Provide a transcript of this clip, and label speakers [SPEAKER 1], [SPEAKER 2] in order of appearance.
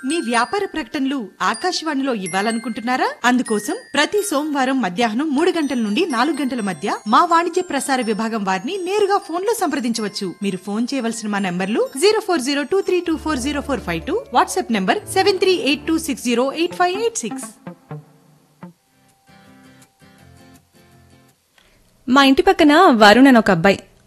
[SPEAKER 1] మీ వ్యాపార ప్రకటనలు ఆకాశవాణిలో ఇవ్వాలనుకుంటున్నారా? అందుకోసం ప్రతి సోమవారం మధ్యాహ్నం 3 గంటల నుండి 4 గంటల మధ్య మా వాణిజ్య ప్రసార విభాగం వారిని నేరుగా ఫోన్ లో సంప్రదించవచ్చు. మీరు ఫోన్ చేయవలసిన మా నంబర్లు 0402324045, వాట్సాప్ నంబర్ 7382608586.
[SPEAKER 2] మా ఇంటి పక్కన వరుణ్ అని ఒక అబ్బాయి